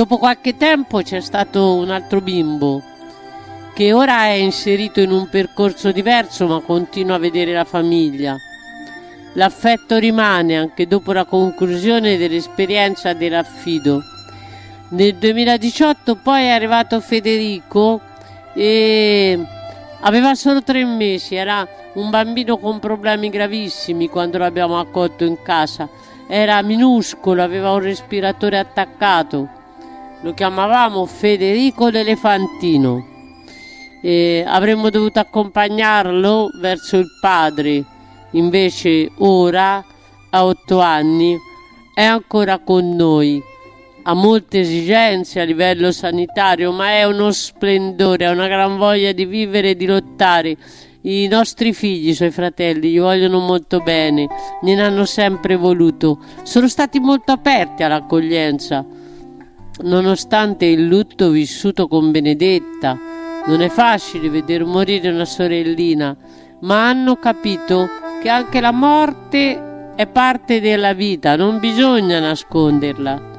Dopo qualche tempo c'è stato un altro bimbo che ora è inserito in un percorso diverso, ma continua a vedere la famiglia. L'affetto rimane anche dopo la conclusione dell'esperienza dell'affido. Nel 2018 poi è arrivato Federico e aveva solo 3 mesi, era un bambino con problemi gravissimi quando l'abbiamo accolto in casa. Era minuscolo, aveva un respiratore attaccato. Lo chiamavamo Federico l'elefantino. E avremmo dovuto accompagnarlo verso il padre. Invece ora, a 8 anni, è ancora con noi. Ha molte esigenze a livello sanitario, ma è uno splendore, ha una gran voglia di vivere e di lottare. I nostri figli, i suoi fratelli, gli vogliono molto bene, gliene hanno sempre voluto. Sono stati molto aperti all'accoglienza, nonostante il lutto vissuto con Benedetta. Non è facile vedere morire una sorellina, ma hanno capito che anche la morte è parte della vita, non bisogna nasconderla.